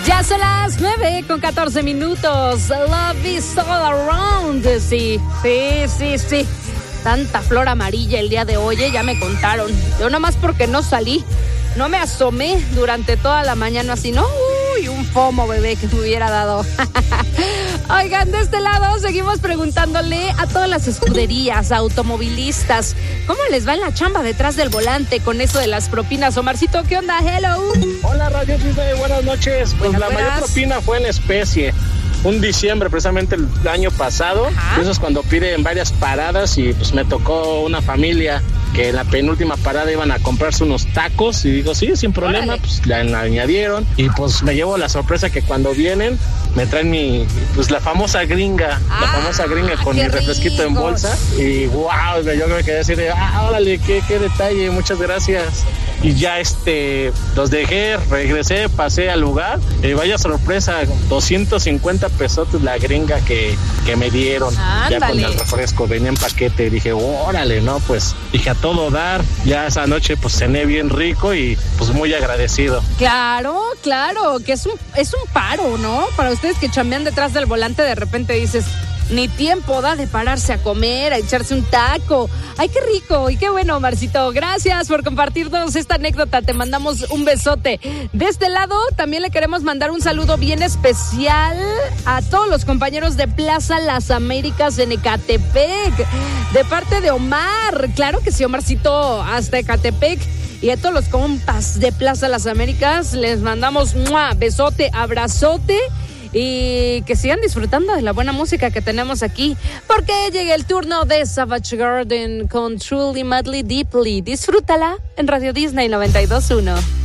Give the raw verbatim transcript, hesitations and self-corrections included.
Ya son las nueve con catorce minutos. Love is all around. Sí, sí, sí, sí. Tanta flor amarilla el día de hoy, ¿eh? Ya me contaron. Yo nomás porque no salí, no me asomé durante toda la mañana, así, ¿no? Uy, un fomo, bebé, que me hubiera dado. Oigan, de este lado seguimos preguntándole a todas las escuderías, automovilistas, ¿cómo les va en la chamba detrás del volante con eso de las propinas? Omarcito, ¿qué onda? Hello. Hola, Radio Tribe, buenas noches. Pues Buenas, la buenas. mayor propina fue en especie. Un diciembre, precisamente el año pasado. Ajá. Eso es cuando piden varias paradas y pues me tocó una familia que en la penúltima parada iban a comprarse unos tacos y digo, sí, sin problema, Órale. pues la, la añadieron y pues me llevo la sorpresa que cuando vienen me traen mi, pues la famosa gringa, Ah, la famosa gringa con qué mi refresquito en ricos. bolsa y wow, yo me quedé así de, ah, órale, qué, qué detalle, muchas gracias. Y ya este, los dejé, regresé, pasé al lugar y vaya sorpresa, doscientos cincuenta pesotes la gringa que, que me dieron. Ándale. Ya con el refresco, venía en paquete y dije, órale, no, pues dije a todo dar, ya esa noche pues cené bien rico y pues muy agradecido. Claro, claro, que es un, es un paro, ¿no? Para ustedes que chambean detrás del volante, de repente dices, ni tiempo da de pararse a comer, a echarse un taco. ¡Ay, qué rico! Y qué bueno, Marcito. Gracias por compartirnos esta anécdota. Te mandamos un besote. De este lado, también le queremos mandar un saludo bien especial a todos los compañeros de Plaza Las Américas en Ecatepec. De parte de Omar. Claro que sí, Omarcito, hasta Ecatepec. Y a todos los compas de Plaza Las Américas les mandamos ¡mua! Besote, abrazote. Y que sigan disfrutando de la buena música que tenemos aquí, porque llega el turno de Savage Garden con Truly Madly Deeply. Disfrútala en Radio Disney noventa y dos punto uno.